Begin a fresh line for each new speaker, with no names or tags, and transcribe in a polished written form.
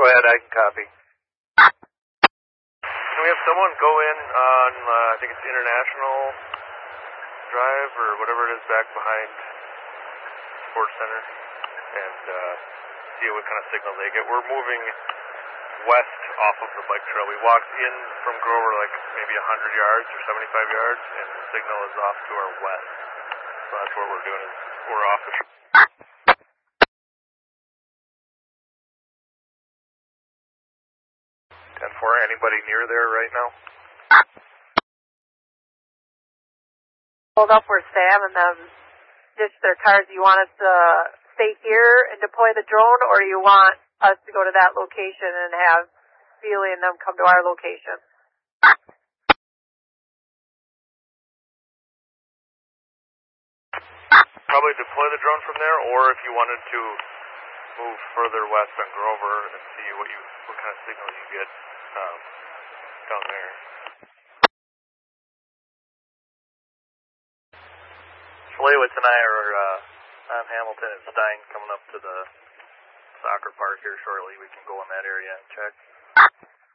Go ahead, I can copy. Can we have someone go in on, I think it's International Drive or whatever it is back behind Sports Center and see what kind of signal they get. We're moving west off of the bike trail. We walked in from Grover like maybe 100 yards or 75 yards, and the signal is off to our west. So that's what we're doing, is we're off the trail. 10-4, anybody near there right now?
Hold up where Sam and them ditch their cars. Do you want us to stay here and deploy the drone, or do you want us to go to that location and have Feely and them come to our location?
Probably deploy the drone from there, or if you wanted to move further west on Grover and see what kind of signal you get down there. Flewitz and I are on Hamilton and Stein coming up to the soccer park here shortly. We can go in that area and check.